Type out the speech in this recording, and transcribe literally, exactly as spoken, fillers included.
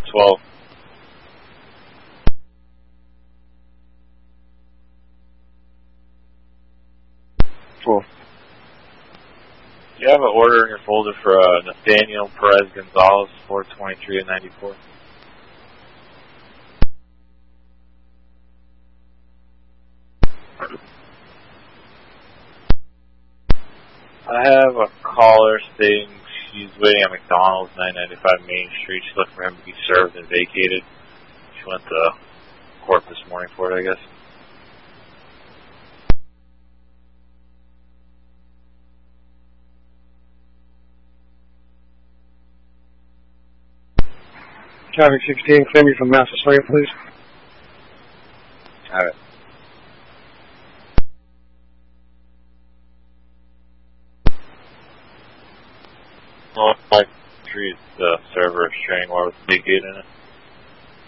twelve. twelve. Do you have an order in your folder for uh, Nathaniel Perez Gonzalez, four twenty-three and ninety-four? I have a caller stating she's waiting at McDonald's, nine ninety-five Main Street. She's looking for him to be served and vacated. She went to court this morning for it, I guess. Traffic sixteen, claim you from Massasoit, please. All right. Well, like, treat the server restraining order with vacated in it.